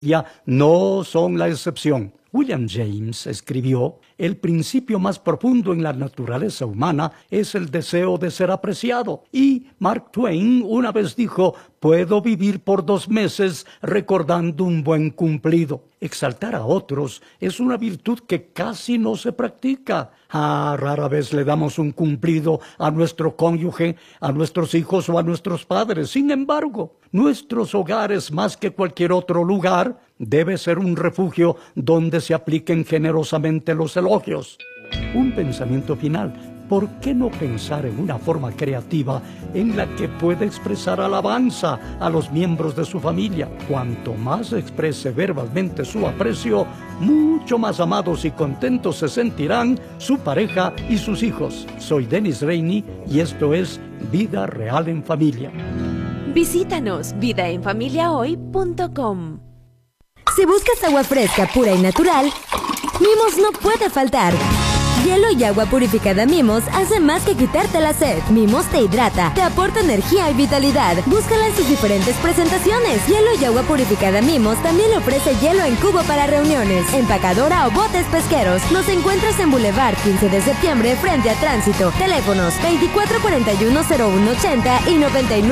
ya no son la excepción. William James escribió: el principio más profundo en la naturaleza humana es el deseo de ser apreciado. Y Mark Twain una vez dijo: puedo vivir por 2 meses recordando un buen cumplido. Exaltar a otros es una virtud que casi no se practica. Rara vez le damos un cumplido a nuestro cónyuge, a nuestros hijos o a nuestros padres. Sin embargo, nuestros hogares, más que cualquier otro lugar, debe ser un refugio donde se apliquen generosamente los elogios. Un pensamiento final: ¿por qué no pensar en una forma creativa en la que pueda expresar alabanza a los miembros de su familia? Cuanto más exprese verbalmente su aprecio, mucho más amados y contentos se sentirán su pareja y sus hijos. Soy Dennis Rainey y esto es Vida Real en Familia. Visítanos vidaenfamiliahoy.com. Si buscas agua fresca, pura y natural, Mimos no puede faltar. Hielo y agua purificada Mimos hace más que quitarte la sed. Mimos te hidrata, te aporta energía y vitalidad. Búscala en sus diferentes presentaciones. Hielo y agua purificada Mimos también le ofrece hielo en cubo para reuniones, empacadora o botes pesqueros. Nos encuentras en Boulevard 15 de septiembre frente a Tránsito. Teléfonos 2441-0180 y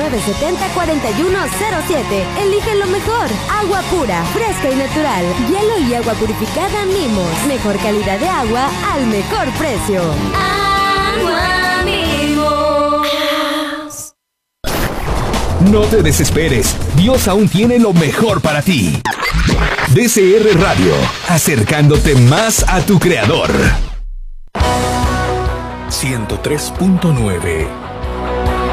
9970-4107. Elige lo mejor. Agua pura, fresca y natural. Hielo y agua purificada Mimos. Mejor calidad de agua al mejor precio. Agua Mimos. No te desesperes, Dios aún tiene lo mejor para ti. DCR Radio, acercándote más a tu Creador. 103.9